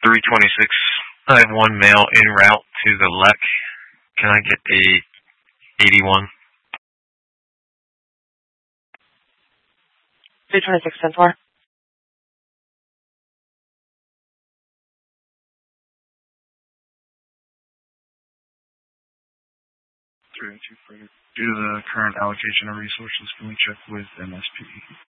326. I have one mail en route to the LEC. Can I get a 81? 326, 10-4. Due to the current allocation of resources, can we check with MSP?